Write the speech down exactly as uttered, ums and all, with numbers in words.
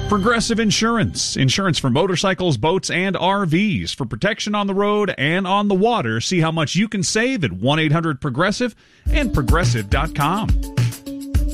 Progressive Insurance. Insurance for motorcycles, boats, and R Vs. For protection on the road and on the water, see how much you can save at one eight hundred progressive and progressive dot com.